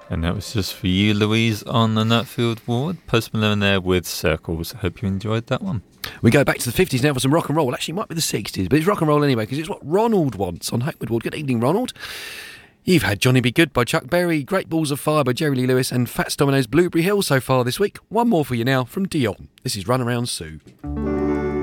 And that was just for you, Louise, on the Nutfield Ward. Post Malone there with Circles. Hope you enjoyed that one. We go back to the 50s now for some rock and roll. Well, actually, it might be the 60s, but it's rock and roll anyway, because it's what Ronald wants on Homeward Ward. Good evening, Ronald. You've had Johnny Be Good by Chuck Berry, Great Balls of Fire by Jerry Lee Lewis, and Fats Domino's Blueberry Hill so far this week. One more for you now from Dion. This is Run Around Sue.